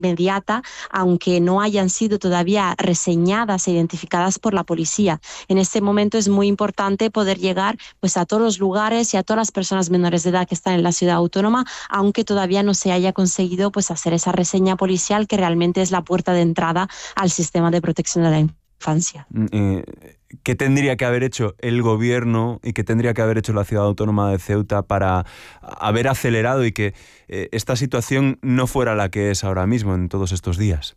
inmediata, aunque no hayan sido todavía reseñadas e identificadas por la policía. En este momento es muy importante poder llegar pues a todos los lugares y a todas las personas menores de edad que están en la ciudad autónoma, aunque todavía no se haya conseguido pues hacer esa reseña policial que realmente es la puerta de entrada al sistema de protección de la infancia. ¿Qué tendría que haber hecho el gobierno y qué tendría que haber hecho la ciudad autónoma de Ceuta para haber acelerado y que esta situación no fuera la que es ahora mismo en todos estos días?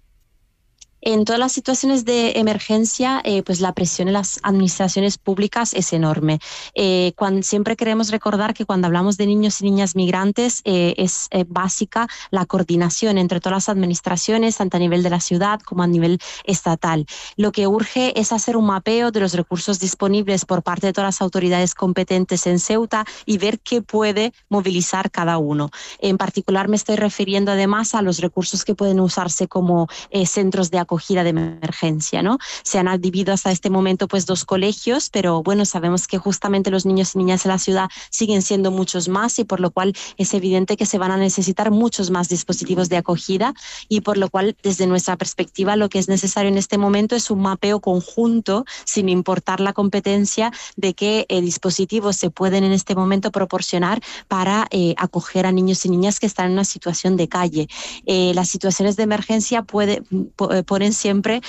En todas las situaciones de emergencia, pues la presión en las administraciones públicas es enorme. Siempre queremos recordar que cuando hablamos de niños y niñas migrantes es básica la coordinación entre todas las administraciones, tanto a nivel de la ciudad como a nivel estatal. Lo que urge es hacer un mapeo de los recursos disponibles por parte de todas las autoridades competentes en Ceuta y ver qué puede movilizar cada uno. En particular me estoy refiriendo además a los recursos que pueden usarse como centros de acogida de emergencia, ¿no? Se han dividido hasta este momento pues 2 colegios, pero bueno, sabemos que justamente los niños y niñas de la ciudad siguen siendo muchos más y por lo cual es evidente que se van a necesitar muchos más dispositivos de acogida y por lo cual desde nuestra perspectiva lo que es necesario en este momento es un mapeo conjunto sin importar la competencia de qué dispositivos se pueden en este momento proporcionar para acoger a niños y niñas que están en una situación de calle. Las situaciones de emergencia ponen siempre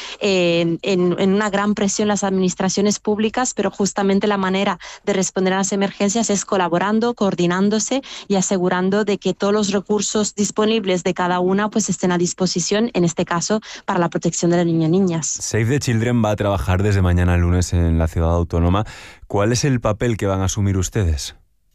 en una gran presión las administraciones públicas, pero justamente la manera de responder a las emergencias es colaborando, coordinándose y asegurando de que todos los recursos disponibles de cada una pues estén a disposición, en este caso, para la protección de los niños y niñas. Save the Children va a trabajar desde mañana lunes en la ciudad autónoma. ¿Cuál es el papel que van a asumir ustedes?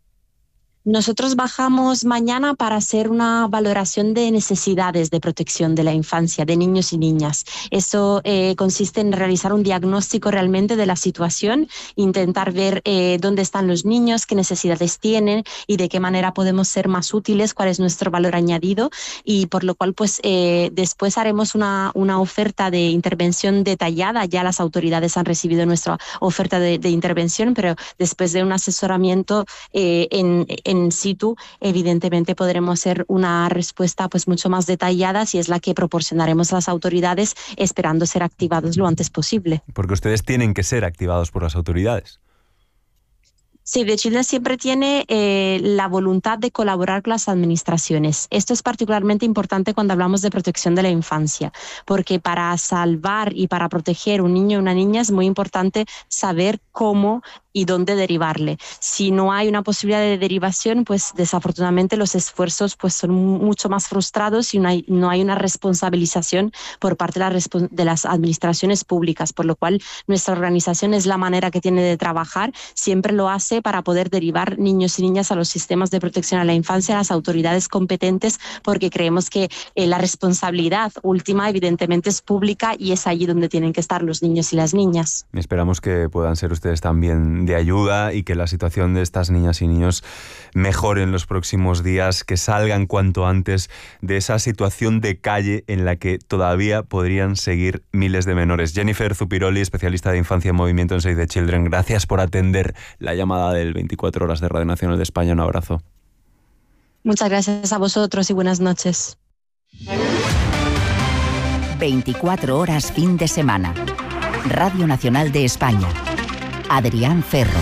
Nosotros bajamos mañana para hacer una valoración de necesidades de protección de la infancia, de niños y niñas. Eso consiste en realizar un diagnóstico realmente de la situación, intentar ver dónde están los niños, qué necesidades tienen y de qué manera podemos ser más útiles, cuál es nuestro valor añadido y por lo cual pues después haremos una oferta de intervención detallada. Ya las autoridades han recibido nuestra oferta de intervención, pero después de un asesoramiento in situ, evidentemente podremos hacer una respuesta pues mucho más detallada, si es la que proporcionaremos a las autoridades, esperando ser activados lo antes posible. Porque ustedes tienen que ser activados por las autoridades. Save the Children siempre tiene la voluntad de colaborar con las administraciones. Esto es particularmente importante cuando hablamos de protección de la infancia, porque para salvar y para proteger un niño o una niña es muy importante saber cómo y dónde derivarle. Si no hay una posibilidad de derivación, pues desafortunadamente los esfuerzos pues son mucho más frustrados y no hay una responsabilización por parte de las administraciones públicas, por lo cual nuestra organización es la manera que tiene de trabajar, siempre lo hace para poder derivar niños y niñas a los sistemas de protección a la infancia, a las autoridades competentes, porque creemos que la responsabilidad última evidentemente es pública y es allí donde tienen que estar los niños y las niñas. Esperamos que puedan ser ustedes también de ayuda y que la situación de estas niñas y niños mejore en los próximos días, que salgan cuanto antes de esa situación de calle en la que todavía podrían seguir miles de menores. Jennifer Zupiroli, especialista de infancia en movimiento en Save the Children, gracias por atender la llamada del 24 horas de Radio Nacional de España. Un abrazo. Muchas gracias a vosotros y buenas noches. 24 horas fin de semana. Radio Nacional de España. Adrián Ferro.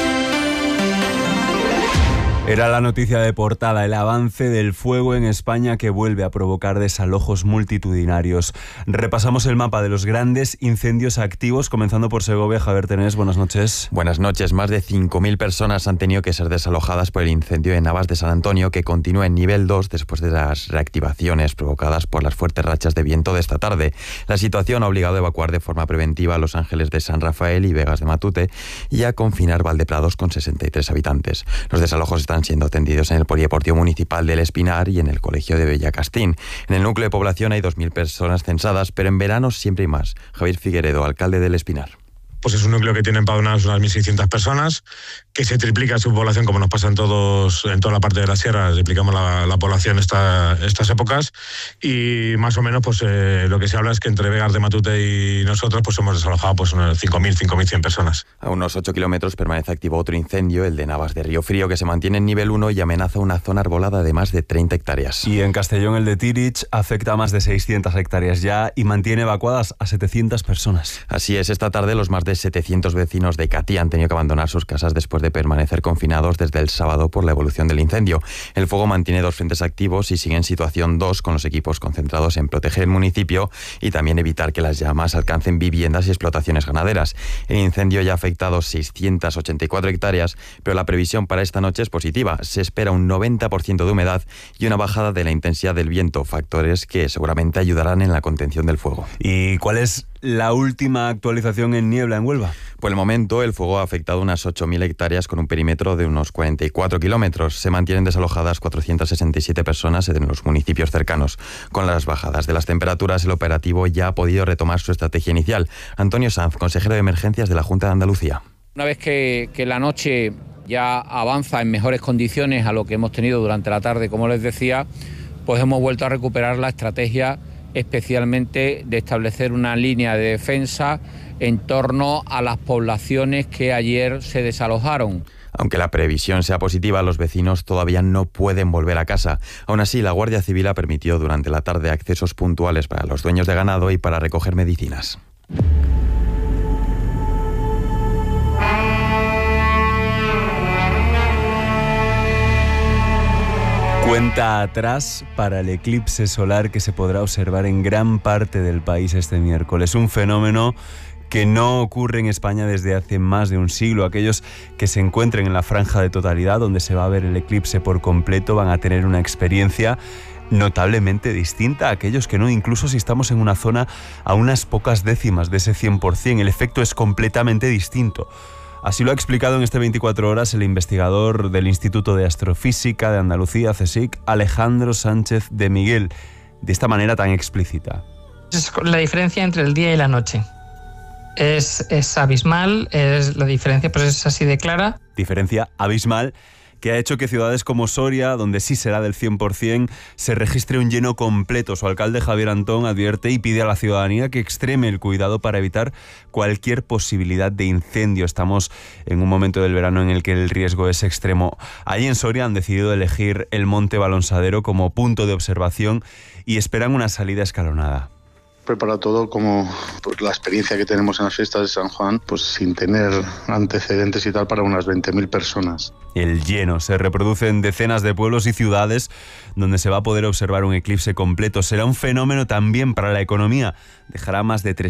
Era la noticia de portada, el avance del fuego en España que vuelve a provocar desalojos multitudinarios. Repasamos el mapa de los grandes incendios activos, comenzando por Segovia. Javier Tenés, buenas noches. Buenas noches. Más de 5.000 personas han tenido que ser desalojadas por el incendio en Navas de San Antonio, que continúa en nivel 2 después de las reactivaciones provocadas por las fuertes rachas de viento de esta tarde. La situación ha obligado a evacuar de forma preventiva a Los Ángeles de San Rafael y Vegas de Matute y a confinar Valdeprados con 63 habitantes. Los desalojos están siendo atendidos en el Polideportivo Municipal del Espinar y en el Colegio de Bellacastín. En el núcleo de población hay 2.000 personas censadas, pero en verano siempre hay más. Javier Figueredo, alcalde del Espinar. pues es un núcleo que tiene empadronadas unas 1.600 personas, que se triplica su población, como nos pasa en toda la parte de la sierra, triplicamos la población estas épocas, y más o menos pues lo que se habla es que entre Begar de Matute y nosotros pues hemos desalojado pues unas 5.100 personas. A unos 8 kilómetros permanece activo otro incendio, el de Navas de Río Frío, que se mantiene en nivel 1 y amenaza una zona arbolada de más de 30 hectáreas. Y en Castellón el de Tirich afecta a más de 600 hectáreas ya y mantiene evacuadas a 700 personas. Así es, esta tarde los más de 700 vecinos de Catí han tenido que abandonar sus casas después de permanecer confinados desde el sábado por la evolución del incendio. El fuego mantiene 2 frentes activos y sigue en situación 2, con los equipos concentrados en proteger el municipio y también evitar que las llamas alcancen viviendas y explotaciones ganaderas. El incendio ya ha afectado 684 hectáreas, pero la previsión para esta noche es positiva. Se espera un 90% de humedad y una bajada de la intensidad del viento, factores que seguramente ayudarán en la contención del fuego. ¿Y cuál es la última actualización en niebla en Huelva? Por el momento, el fuego ha afectado unas 8.000 hectáreas con un perímetro de unos 44 kilómetros. Se mantienen desalojadas 467 personas en los municipios cercanos. Con las bajadas de las temperaturas, el operativo ya ha podido retomar su estrategia inicial. Antonio Sanz, consejero de Emergencias de la Junta de Andalucía. Una vez que la noche ya avanza en mejores condiciones a lo que hemos tenido durante la tarde, como les decía, pues hemos vuelto a recuperar la estrategia, especialmente de establecer una línea de defensa en torno a las poblaciones que ayer se desalojaron. Aunque la previsión sea positiva, los vecinos todavía no pueden volver a casa. Aún así, la Guardia Civil ha permitido durante la tarde accesos puntuales para los dueños de ganado y para recoger medicinas. Cuenta atrás para el eclipse solar que se podrá observar en gran parte del país este miércoles. Un fenómeno que no ocurre en España desde hace más de un siglo. Aquellos que se encuentren en la franja de totalidad, donde se va a ver el eclipse por completo, van a tener una experiencia notablemente distinta a aquellos que no. Incluso si estamos en una zona a unas pocas décimas de ese 100%, el efecto es completamente distinto. Así lo ha explicado en este 24 horas el investigador del Instituto de Astrofísica de Andalucía, CSIC, Alejandro Sánchez de Miguel, de esta manera tan explícita. Es la diferencia entre el día y la noche. Es abismal, la diferencia pues es así de clara. Diferencia abismal que ha hecho que ciudades como Soria, donde sí será del 100%, se registre un lleno completo. Su alcalde Javier Antón advierte y pide a la ciudadanía que extreme el cuidado para evitar cualquier posibilidad de incendio. Estamos en un momento del verano en el que el riesgo es extremo. Allí en Soria han decidido elegir el Monte Balonsadero como punto de observación y esperan una salida escalonada. Preparado todo como pues, la experiencia que tenemos en las fiestas de San Juan, pues sin tener antecedentes y tal, para unas 20.000 personas. El lleno se reproduce en decenas de pueblos y ciudades donde se va a poder observar un eclipse completo. Será un fenómeno también para la economía. Dejará más de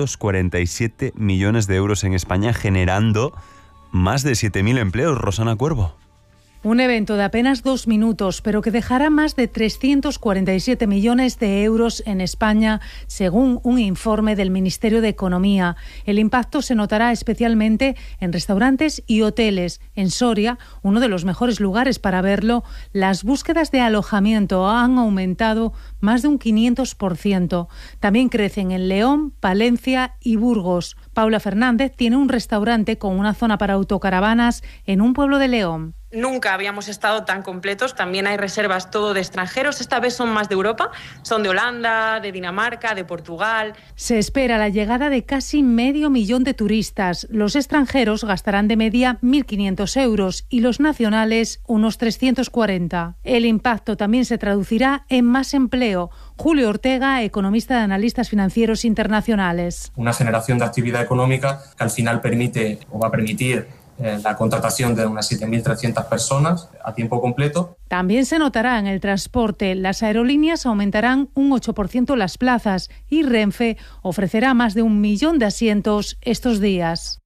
347 millones de euros en España, generando más de 7.000 empleos. Rosana Cuervo. Un evento de apenas 2 minutos, pero que dejará más de 347 millones de euros en España, según un informe del Ministerio de Economía. El impacto se notará especialmente en restaurantes y hoteles. En Soria, uno de los mejores lugares para verlo, las búsquedas de alojamiento han aumentado más de un 500%. También crecen en León, Palencia y Burgos. Paula Fernández tiene un restaurante con una zona para autocaravanas en un pueblo de León. Nunca habíamos estado tan completos. También hay reservas todo de extranjeros. Esta vez son más de Europa. Son de Holanda, de Dinamarca, de Portugal. Se espera la llegada de casi 500.000 de turistas. Los extranjeros gastarán de media 1.500 euros y los nacionales unos 340. El impacto también se traducirá en más empleo. Julio Ortega, economista de Analistas Financieros Internacionales. Una generación de actividad económica que al final permite o va a permitir la contratación de unas 7.300 personas a tiempo completo. También se notará en el transporte. Las aerolíneas aumentarán un 8% las plazas y Renfe ofrecerá más de 1 millón de asientos estos días.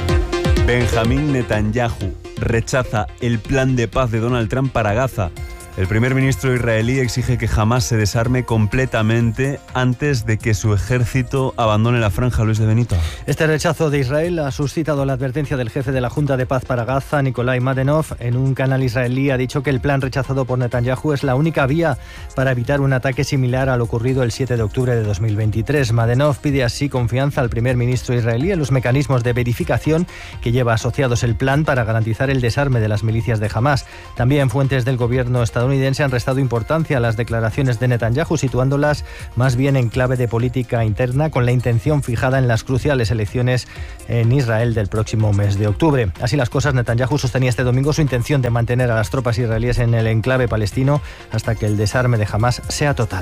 Benjamín Netanyahu rechaza el plan de paz de Donald Trump para Gaza. El primer ministro israelí exige que Hamás se desarme completamente antes de que su ejército abandone la franja. Luis de Benito. Este rechazo de Israel ha suscitado la advertencia del jefe de la Junta de Paz para Gaza, Nikolai Madenov. En un canal israelí ha dicho que el plan rechazado por Netanyahu es la única vía para evitar un ataque similar a lo ocurrido el 7 de octubre de 2023. Madenov pide así confianza al primer ministro israelí en los mecanismos de verificación que lleva asociados el plan para garantizar el desarme de las milicias de Hamás. También fuentes del gobierno estadounidense han restado importancia a las declaraciones de Netanyahu, situándolas más bien en clave de política interna, con la intención fijada en las cruciales elecciones en Israel del próximo mes de octubre. Así las cosas, Netanyahu sostenía este domingo su intención de mantener a las tropas israelíes en el enclave palestino hasta que el desarme de Hamás sea total.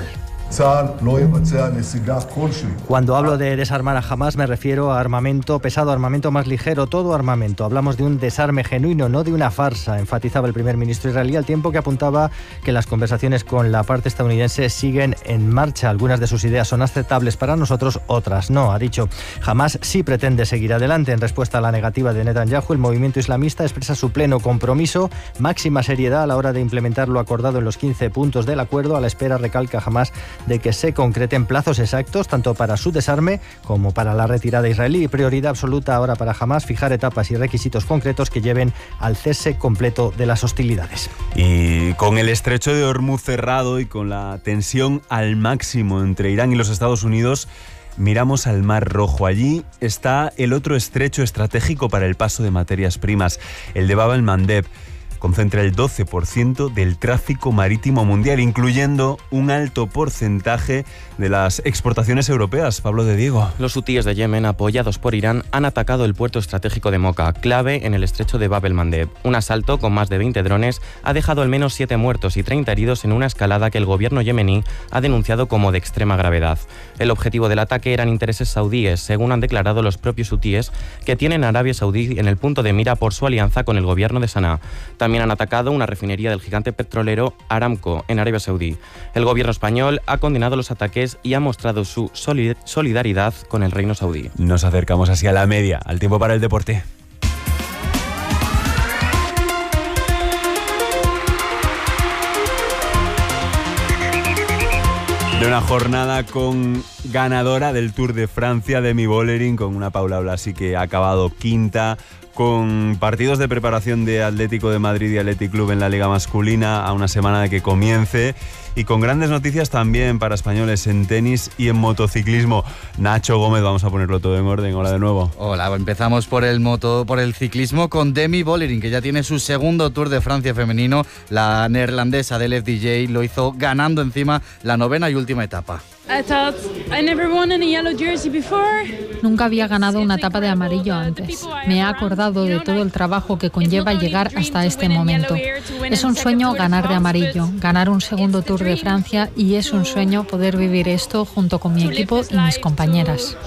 Cuando hablo de desarmar a Hamás me refiero a armamento pesado, armamento más ligero, todo armamento. Hablamos de un desarme genuino, no de una farsa, enfatizaba el primer ministro israelí, al tiempo que apuntaba que las conversaciones con la parte estadounidense siguen en marcha. Algunas de sus ideas son aceptables para nosotros, otras no. Ha dicho, Hamás sí pretende seguir adelante. En respuesta a la negativa de Netanyahu, el movimiento islamista expresa su pleno compromiso, máxima seriedad a la hora de implementar lo acordado en los 15 puntos del acuerdo. A la espera, recalca Hamás, de que se concreten plazos exactos tanto para su desarme como para la retirada israelí. Prioridad absoluta ahora para Hamás fijar etapas y requisitos concretos que lleven al cese completo de las hostilidades. Y con el estrecho de Hormuz cerrado y con la tensión al máximo entre Irán y los Estados Unidos, miramos al Mar Rojo. Allí está el otro estrecho estratégico para el paso de materias primas, el de Bab el-Mandeb. Concentra el 12% del tráfico marítimo mundial, incluyendo un alto porcentaje de las exportaciones europeas. Pablo de Diego. Los hutíes de Yemen, apoyados por Irán, han atacado el puerto estratégico de Moka, clave en el estrecho de Bab el-Mandeb. Un asalto con más de 20 drones ha dejado al menos 7 muertos y 30 heridos en una escalada que el gobierno yemení ha denunciado como de extrema gravedad. El objetivo del ataque eran intereses saudíes, según han declarado los propios hutíes, que tienen a Arabia Saudí en el punto de mira por su alianza con el gobierno de Sanaa. También han atacado una refinería del gigante petrolero Aramco en Arabia Saudí. El gobierno español ha condenado los ataques y ha mostrado su solidaridad con el reino saudí. Nos acercamos así a la media, al tiempo para el deporte. De una jornada con ganadora del Tour de Francia, Demi Vollering, con una Paula Blasi que ha acabado quinta, con partidos de preparación de Atlético de Madrid y Athletic Club en la Liga Masculina a una semana de que comience, y con grandes noticias también para españoles en tenis y en motociclismo. Nacho Gómez, vamos a ponerlo todo en orden. Hola de nuevo. Hola, empezamos por el ciclismo con Demi Vollering, que ya tiene su segundo Tour de Francia femenino. La neerlandesa del FDJ lo hizo ganando encima la novena y última etapa. Nunca había ganado una etapa de amarillo antes. Me he acordado de todo el trabajo que conlleva llegar hasta este momento. Es un sueño ganar de amarillo, ganar un segundo Tour de Francia, y es un sueño poder vivir esto junto con mi equipo y mis compañeras.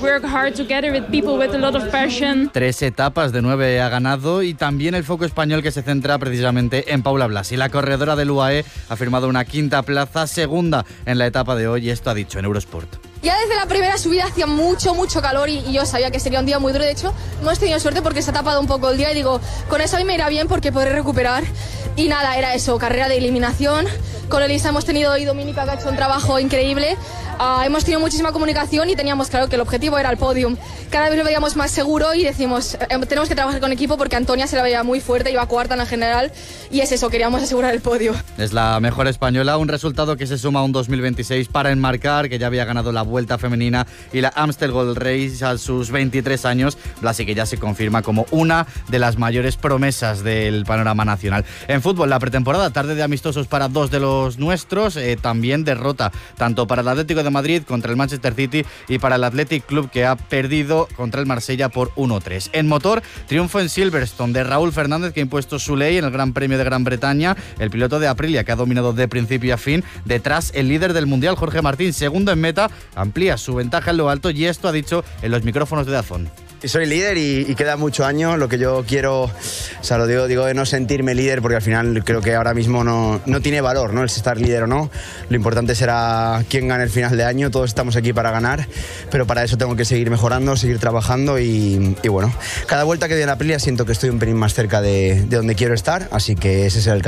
3 etapas de 9 ha ganado, y también el foco español que se centra precisamente en Paula Blasi. La corredora del UAE ha firmado una quinta plaza, segunda en la etapa de hoy, y esto ha dicho en Eurosport. Ya desde la primera subida hacía mucho calor y yo sabía que sería un día muy duro. De hecho, hemos tenido suerte porque se ha tapado un poco el día y digo, con eso a mí me irá bien porque podré recuperar. Y nada, era eso, carrera de eliminación. Con Elisa hemos tenido y Dominica, que ha hecho un trabajo increíble. Hemos tenido muchísima comunicación y teníamos claro que el objetivo era el podium. Cada vez lo veíamos más seguro y decimos, tenemos que trabajar con equipo porque Antonia se la veía muy fuerte, iba cuarta en la general, y es eso, queríamos asegurar el podio. Es la mejor española, un resultado que se suma a un 2026 para enmarcar, que ya había ganado la Vuelta Femenina y la Amstel Gold Race a sus 23 años. Blasi, que ya se confirma como una de las mayores promesas del panorama nacional. En fútbol, la pretemporada, tarde de amistosos para 2 de los nuestros, también derrota tanto para el Atlético de Madrid contra el Manchester City y para el Athletic Club, que ha perdido contra el Marsella por 1-3. En motor, triunfo en Silverstone de Raúl Fernández, que ha impuesto su ley en el Gran Premio de Gran Bretaña. El piloto de Aprilia, que ha dominado de principio a fin. Detrás, el líder del Mundial, Jorge Martín, segundo en meta, amplía su ventaja en lo alto, y esto ha dicho en los micrófonos de DAZN. Soy líder y queda mucho año. Lo que yo quiero, o sea, lo digo de no sentirme líder, porque al final creo que ahora mismo no tiene valor, ¿no?, el estar líder o no. Lo importante será quién gane el final de año. Todos estamos aquí para ganar, pero para eso tengo que seguir mejorando, seguir trabajando y bueno, cada vuelta que doy en Aprilia siento que estoy un pelín más cerca de donde quiero estar, así que ese será el camino.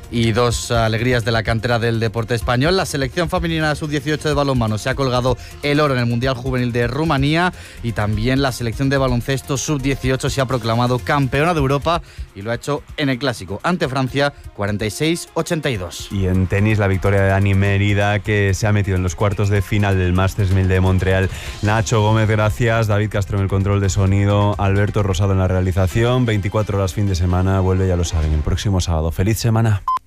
Y dos alegrías de la cantera del deporte español. La selección femenina sub-18 de balonmano se ha colgado el oro en el Mundial Juvenil de Rumanía y también la selección de baloncesto sub-18 se ha proclamado campeona de Europa y lo ha hecho en el Clásico ante Francia 46-82. Y en tenis, la victoria de Dani Mérida, que se ha metido en los cuartos de final del Masters 1000 de Montreal. Nacho Gómez, gracias. David Castro en el control de sonido. Alberto Rosado en la realización. 24 horas fin de semana. Vuelve, ya lo saben, el próximo sábado. ¡Feliz semana!